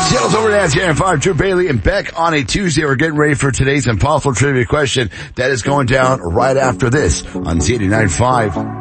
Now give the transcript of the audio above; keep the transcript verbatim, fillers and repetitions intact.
Seattle's over at here and five, Drew Bailey and Beck on a Tuesday. We're getting ready for today's impossible trivia question that is going down right after this on Z eighty-nine point five.